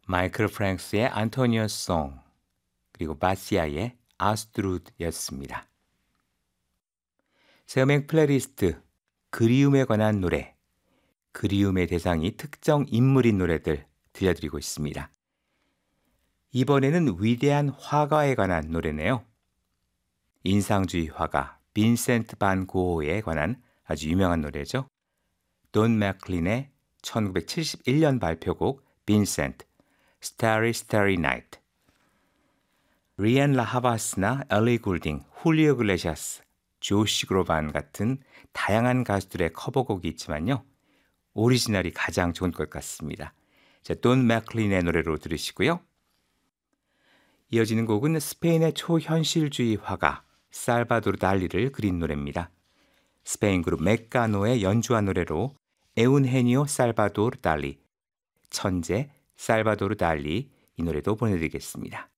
마이클 프랭스의 안토니오 송, 그리고 바시아의 아스트루드였습니다. 새 음악 플레이리스트, 그리움에 관한 노래, 그리움의 대상이 특정 인물인 노래들 들려드리고 있습니다. 이번에는 위대한 화가에 관한 노래네요. 인상주의 화가 빈센트 반 고흐에 관한 아주 유명한 노래죠. 돈 맥클린의 1971년 발표곡 빈센트, Starry Starry Night. 리안 라하바스나 엘리 굴딩, 훌리오 글레시아스, 조시 그로반 같은 다양한 가수들의 커버곡이 있지만요. 오리지널이 가장 좋은 것 같습니다. 자, 돈 맥클린의 노래로 들으시고요. 이어지는 곡은 스페인의 초현실주의 화가 살바도르 달리를 그린 노래입니다. 스페인 그룹 메카노의 연주한 노래로 에운헤니오 살바도르 달리, 천재 살바도르 달리 이 노래도 보내드리겠습니다.